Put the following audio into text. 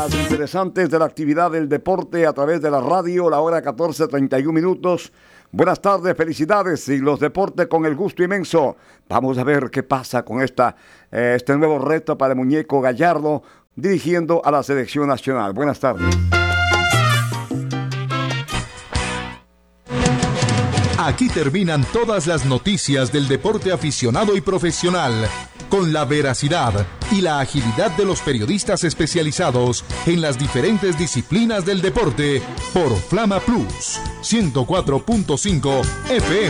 Las interesantes de la actividad del deporte a través de la radio, la hora 14:31. Buenas tardes, felicidades y los deportes con el gusto inmenso. Vamos a ver qué pasa con este nuevo reto para el muñeco Gallardo dirigiendo a la selección nacional. Buenas tardes. Aquí terminan todas las noticias del deporte aficionado y profesional, con la veracidad y la agilidad de los periodistas especializados en las diferentes disciplinas del deporte, por Flama Plus 104.5 FM.